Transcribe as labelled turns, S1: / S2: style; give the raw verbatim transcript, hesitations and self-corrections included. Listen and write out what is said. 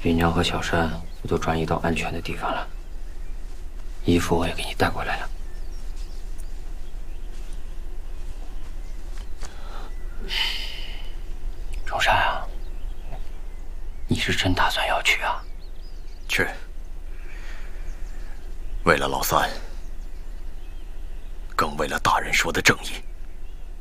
S1: 芸娘和小山我都转移到安全的地方了，衣服我也给你带过来了。中山啊，你是真打算要去啊？
S2: 去，为了老三，更为了大人说的正义。